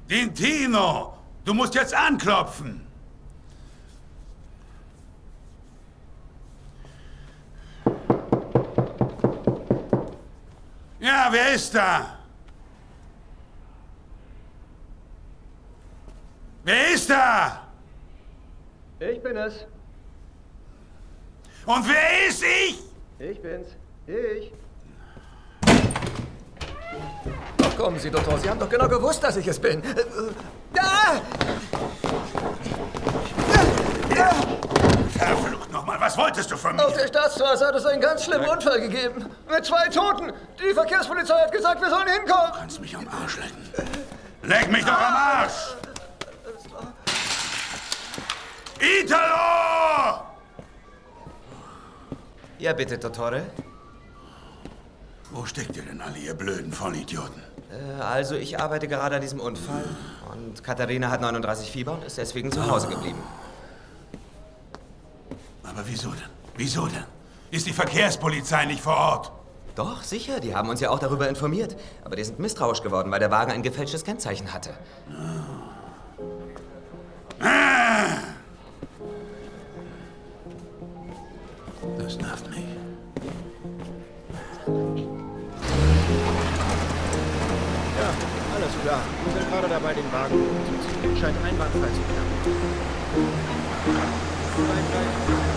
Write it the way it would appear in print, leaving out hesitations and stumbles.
Den Tino! Du musst jetzt anklopfen! Ja, wer ist da? Wer ist da? Ich bin es. Und wer ist ich? Ich bin's. Ich. Ach, kommen Sie, Doktor. Sie haben doch genau gewusst, dass ich es bin. Verflucht nochmal, was wolltest du von mir? Auf der Staatsstraße hat es einen ganz schlimmen Unfall gegeben. Mit 2 Toten. Die Verkehrspolizei hat gesagt, wir sollen hinkommen. Du kannst mich am Arsch lecken. Leck mich doch am Arsch! Italo! Ja, bitte, Dottore. Wo steckt ihr denn alle, ihr blöden Vollidioten? Also, ich arbeite gerade an diesem Unfall. Und Katharina hat 39 Fieber und ist deswegen zu Hause geblieben. Aber wieso denn? Wieso denn? Ist die Verkehrspolizei nicht vor Ort? Doch, sicher. Die haben uns ja auch darüber informiert. Aber die sind misstrauisch geworden, weil der Wagen ein gefälschtes Kennzeichen hatte. Das nervt mich. Ja, alles klar. Wir sind gerade dabei, den Wagen umzuziehen. Scheint einwandfrei zu klappen.